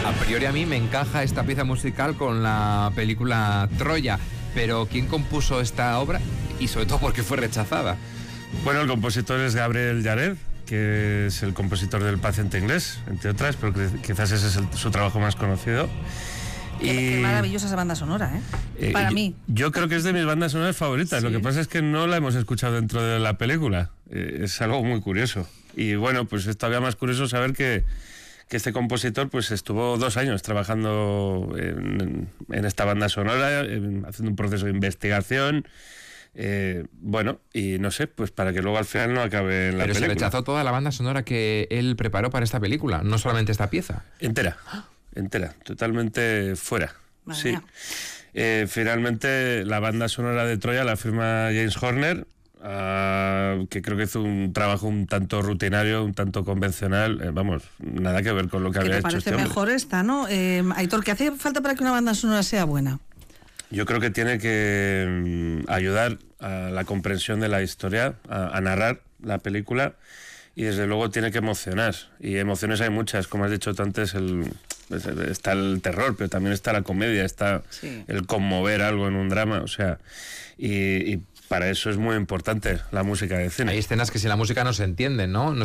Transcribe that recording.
A priori a mí me encaja esta pieza musical con la película Troya, pero ¿quién compuso esta obra? Y sobre todo, ¿por qué fue rechazada? Bueno, el compositor es Gabriel Yared, que es el compositor del Paciente Inglés, entre otras, pero quizás ese es su trabajo más conocido. Qué maravillosa esa banda sonora, para mí. Yo creo que es de mis bandas sonoras favoritas. Sí. Lo que pasa es que no la hemos escuchado dentro de la película. Es algo muy curioso. Y bueno, pues es todavía más curioso saber que este compositor pues estuvo 2 años trabajando en esta banda sonora, haciendo un proceso de investigación. Bueno, y no sé, pues para que luego al final no acabe en la película. Pero se rechazó toda la banda sonora que él preparó para esta película, no solamente esta pieza. Entera, totalmente fuera. Sí. Finalmente la banda sonora de Troya la firma James Horner, que creo que hizo un trabajo un tanto rutinario, un tanto convencional, vamos, nada que ver con lo que había hecho este hombre. Me parece mejor esta, ¿no? Aitor, ¿qué hace falta para que una banda sonora sea buena? Yo creo que tiene que ayudar a la comprensión de la historia, a narrar la película, y desde luego tiene que emocionar, y emociones hay muchas, como has dicho tú antes, está el terror, pero también está la comedia, está el conmover algo en un drama, o sea, y para eso es muy importante la música de cine. Hay escenas que sin la música no se entienden, ¿no?